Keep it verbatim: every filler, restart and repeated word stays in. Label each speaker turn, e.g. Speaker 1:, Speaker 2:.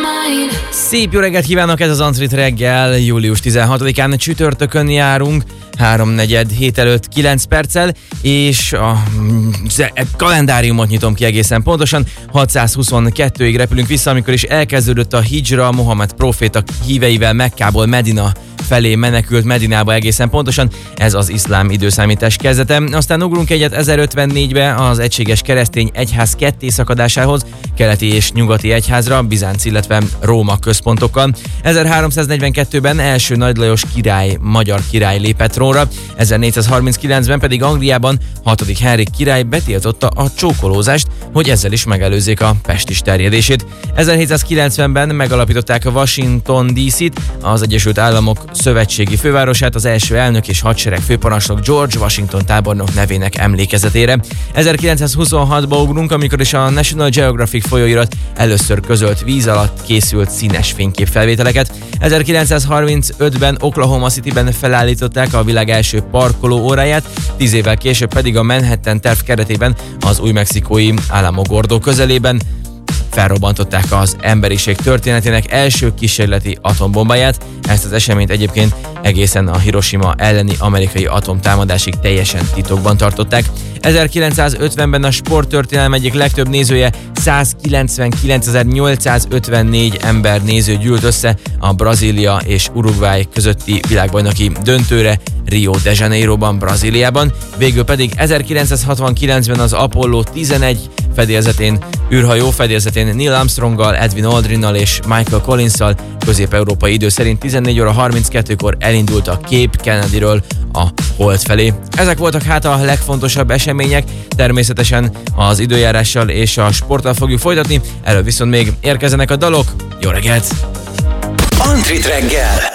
Speaker 1: Szép jó reggelt kívánok, ez az Antrit reggel, július tizenhatodikán csütörtökön járunk, háromnegyed hét előtt kilenc perccel, és a kalendáriumot nyitom ki egészen pontosan, hatszázhuszonkettőig repülünk vissza, amikor is elkezdődött a hijra, Mohamed próféta híveivel Mekkából Medina felé menekült Medinába egészen pontosan, ez az iszlám időszámítás kezdete. Aztán ugrunk egyet ezerötvennégybe az egységes keresztény egyház kettészakadásához, keleti és nyugati egyházra, Bizánc, illetve Róma központokkal. ezerháromszáznegyvenkettőben első Nagy Lajos király, magyar király lépett trónra, ezernégyszázharminckilencben pedig Angliában hatodik Henrik király betiltotta a csókolózást, hogy ezzel is megelőzzék a pestis terjedését. ezerhétszázkilencvenben megalapították a Washington dé cét, az Egyesült Államok szövetségi fővárosát, az első elnök és hadsereg főparancsnok George Washington tábornok nevének emlékezetére. ezerkilencszázhuszonhatba ugrunk, amikor is a National Geographic folyóirat először közölt víz alatt készült színes fényképfelvételeket. ezerkilencszázharmincötben Oklahoma Cityben felállították a világ első parkoló óráját, tíz évvel később pedig a Manhattan terv keretében az új-mexikói Alamogordo közelében felrobbantották az emberiség történetének első kísérleti atombombáját. Ezt az eseményt egyébként egészen a Hiroshima elleni amerikai atomtámadásig teljesen titokban tartották. ezerkilencszázötvenben a sporttörténelem egyik legtöbb nézője, százkilencvenkilencezer-nyolcszázötvennégy ember néző gyűlt össze a Brazília és Uruguay közötti világbajnoki döntőre Rio de Janeiroban, Brazíliában. Végül pedig ezerkilencszázhatvankilencben az Apollo tizenegy fedélzetén, űrhajó fedélzetén Neil Armstronggal, Edwin Aldrinnal és Michael Collinsszal közép-európai idő szerint tizennégy óra harminckettőkor elindult a Cape Kennedyről a Hold felé. Ezek voltak hát a legfontosabb események, természetesen az időjárással és a sporttal fogjuk folytatni, előbb viszont még érkezenek a dalok. Jó reggelt!
Speaker 2: Antrit reggel!